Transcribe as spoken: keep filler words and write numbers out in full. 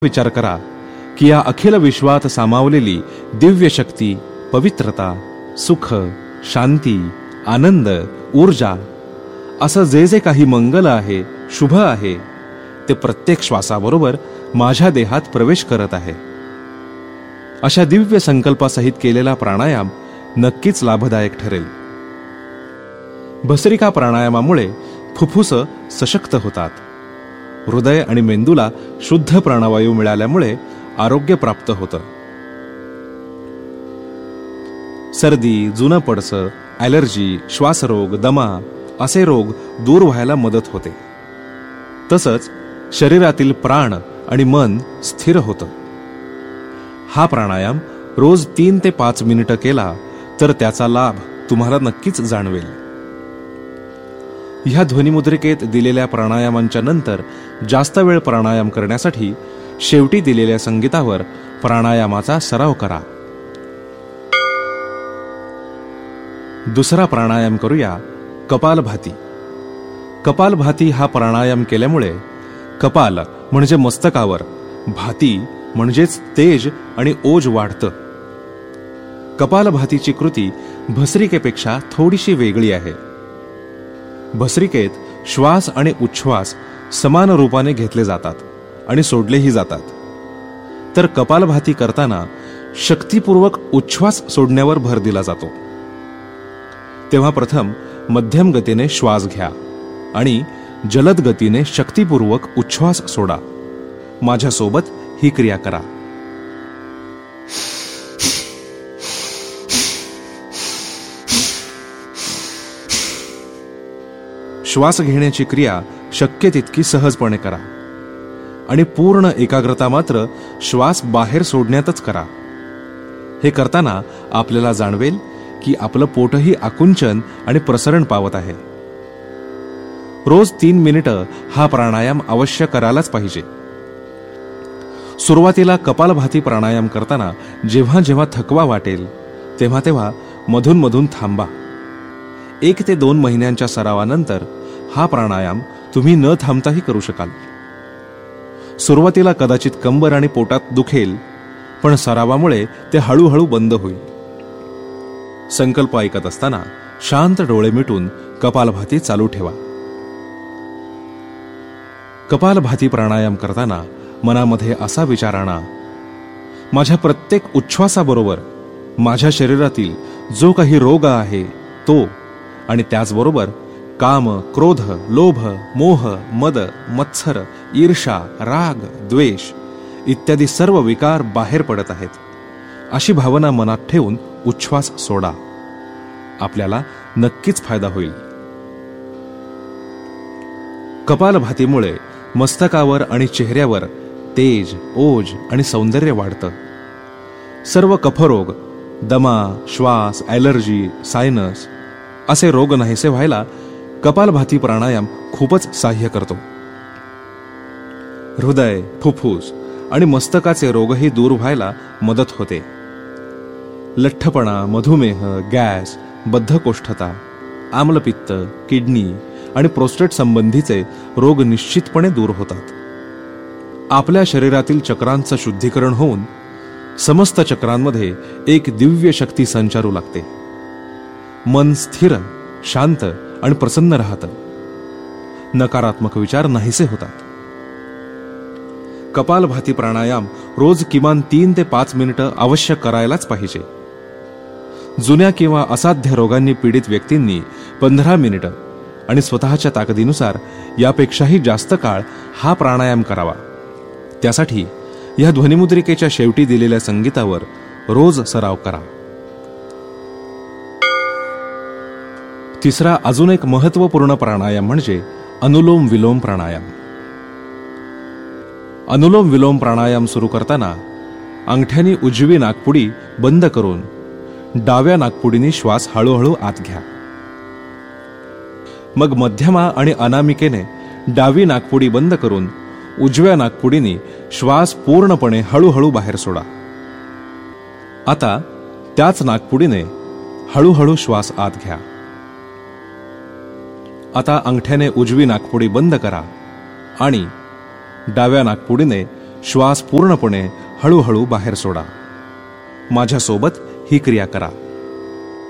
विचार करा की या अखिल विश्वात सामावलेली दिव्य शक्ती, पवित्रता, सुख, शांती, आनंद, ऊर्जा असं जे जे काही मंगल आहे, शुभ आहे, ते प्रत्येक श्वासाबरोबर माझ्या देहात प्रवेश करत आहे. अशा दिव्य संकल्पासहित केलेला प्राणायाम नक्कीच लाभदायक ठरेल. भस्त्रिका प्राणायामामुळे फुफ्फुस सशक्त होतात. हृदय आणि मेंदूला शुद्ध प्राणवायू मिळाल्यामुळे आरोग्य प्राप्त होतं. सर्दी, जुनं पडसं, ॲलर्जी, श्वासरोग, दमा असे रोग दूर व्हायला मदत होते. तसंच शरीरातील प्राण आणि मन स्थिर होतं. हा प्राणायाम रोज तीन ते पाच मिनिटं केला तर त्याचा लाभ तुम्हाला नक्कीच जाणवेल. ह्या ध्वनिमुद्रिकेत दिलेल्या प्राणायामांच्या नंतर जास्त वेळ प्राणायाम करण्यासाठी शेवटी दिलेल्या संगीतावर प्राणायामाचा सराव करा. दुसरा प्राणायाम करूया, कपालभाती. कपालभाती हा प्राणायाम केल्यामुळे कपाल म्हणजे मस्तकावर, भाती म्हणजेच तेज आणि ओज वाढतं. कपालभातीची कृती भस्त्रिकेपेक्षा थोडीशी वेगळी आहे. भस्त्रिकेत श्वास आणि उच्छ्वास समान रूपाने घेतले जातात आणि सोडलेही जातात. तर कपालभाती करताना शक्तिपूर्वक उच्छ्वास सोडण्यावर भर दिला जातो. तेव्हा प्रथम मध्यम गतीने श्वास घ्या आणि जलद गतीने शक्तिपूर्वक उच्छ्वास सोडा. माझ्यासोबत ही क्रिया करा. श्वास घेण्याची क्रिया शक्य तितकी सहजपणे करा आणि पूर्ण एकाग्रता मात्र श्वास बाहेर सोडण्यातच करा. हे करताना आपल्याला जाणवेल की आपलं पोटही आकुंचन आणि प्रसरण पावत आहे. रोज तीन मिनिटं हा प्राणायाम अवश्य करायलाच पाहिजे. सुरुवातीला कपालभाती प्राणायाम करताना जेव्हा जेव्हा थकवा वाटेल तेव्हा तेव्हा मधून मधून थांबा. एक ते दोन महिन्यांच्या सरावानंतर हा प्राणायाम तुम्ही न थांबताही करू शकाल. सुरुवातीला कदाचित कंबर आणि पोटात दुखेल, पण सरावामुळे ते हळूहळू बंद होईल. संकल्प ऐकत असताना शांत डोळे मिटून कपालभाती चालू ठेवा. कपालभाती प्राणायाम करताना मनामध्ये असा विचार आणा, माझ्या प्रत्येक उच्छ्वासाबरोबर माझ्या शरीरातील जो काही रोग आहे तो, आणि त्याचबरोबर काम, क्रोध, लोभ, मोह, मद, मत्सर, ईर्षा, राग, द्वेष इत्यादी सर्व विकार बाहेर पडत आहेत, अशी भावना मनात ठेवून उच्छ्वास सोडा. आपल्याला नक्कीच फायदा होईल. कपालभातीमुळे मस्तकावर आणि चेहऱ्यावर तेज, ओज आणि सौंदर्य वाढतं. सर्व कफरोग, दमा, श्वास, ॲलर्जी, सायनस असे रोग नाहीसे व्हायला कपालभाती प्राणायाम खूपच सहाय्य करतो. हृदय, फुफ्फुस आणि मस्तकाचे रोगही दूर व्हायला मदत होते. लठ्ठपणा, मधुमेह, गॅस, बद्धकोष्ठता, आम्लपित्त, किडनी आणि प्रोस्टेट संबंधीचे रोग निश्चितपणे दूर होतात. आपल्या शरीरातील चक्रांचं शुद्धीकरण होऊन समस्त चक्रांमध्ये एक दिव्य शक्ती संचारू लागते. मन स्थिर, शांत आणि प्रसन्न राहतं. नकारात्मक विचार नाहीसे होतात. कपालभाती प्राणायाम रोज किमान तीन ते पाच मिनिटं अवश्य करायलाच पाहिजे. जुन्या किंवा असाध्य रोगांनी पीडित व्यक्तींनी पंधरा मिनिटं आणि स्वतःच्या ताकदीनुसार यापेक्षाही जास्त काळ हा प्राणायाम करावा. त्यासाठी या ध्वनिमुद्रिकेच्या शेवटी दिलेल्या संगीतावर रोज सराव करा. तिसरा अजून एक महत्वपूर्ण प्राणायाम म्हणजे अनुलोम विलोम प्राणायाम. अनुलोम विलोम प्राणायाम सुरू करताना अंगठ्यानी उजवी नाकपुडी बंद करून डाव्या नाकपुडीने श्वास हळूहळू आत घ्या. मग मध्यमा आणि अनामिकेने डावी नाकपुडी बंद करून उजव्या नाकपुडीने श्वास पूर्णपणे हळूहळू बाहेर सोडा. आता त्याच नाकपुडीने हळूहळू श्वास आत घ्या. आता अंगठ्याने उजवी नाकपुडी बंद करा आणि डाव्या नाकपुडीने श्वास पूर्णपणे हळूहळू बाहेर सोडा. माझ्यासोबत ही क्रिया करा.